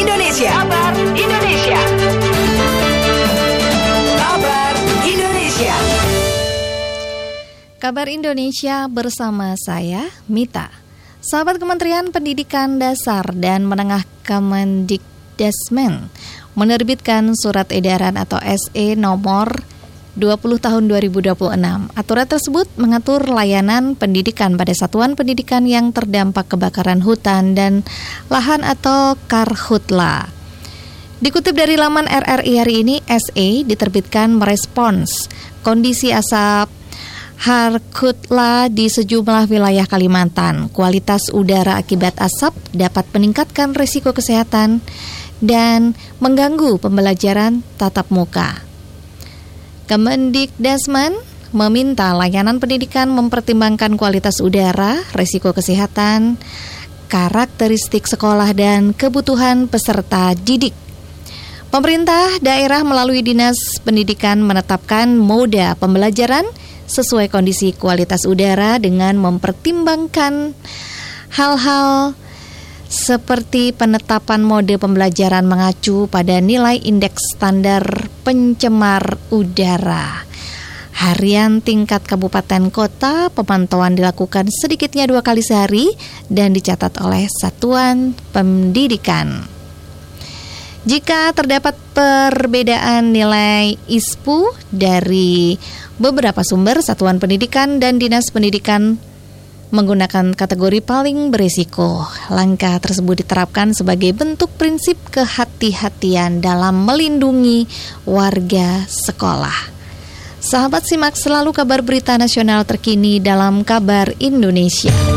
Indonesia. Kabar Indonesia. Kabar Indonesia. Kabar Indonesia bersama saya, Mita. Sahabat Kementerian Pendidikan Dasar dan Menengah Kemendikdasmen menerbitkan surat edaran atau SE nomor 20 tahun 2026. Aturan tersebut mengatur layanan pendidikan pada satuan pendidikan yang terdampak kebakaran hutan dan lahan atau Karhutla. Dikutip dari laman RRI hari ini, SE diterbitkan merespons kondisi asap Karhutla di sejumlah wilayah Kalimantan. Kualitas udara akibat asap dapat meningkatkan risiko kesehatan dan mengganggu pembelajaran tatap muka. Kemendikdasmen meminta layanan pendidikan mempertimbangkan kualitas udara, risiko kesehatan, karakteristik sekolah, dan kebutuhan peserta didik. Pemerintah daerah melalui Dinas Pendidikan menetapkan moda pembelajaran sesuai kondisi kualitas udara dengan mempertimbangkan hal-hal seperti penetapan mode pembelajaran mengacu pada nilai indeks standar pencemar udara. Harian tingkat kabupaten kota, pemantauan dilakukan sedikitnya 2 kali sehari dan dicatat oleh satuan pendidikan. Jika terdapat perbedaan nilai ISPU dari beberapa sumber, satuan pendidikan dan dinas pendidikan menggunakan kategori paling berisiko. Langkah tersebut diterapkan sebagai bentuk prinsip kehati-hatian dalam melindungi warga sekolah. Sahabat, simak selalu kabar berita nasional terkini dalam Kabar Indonesia.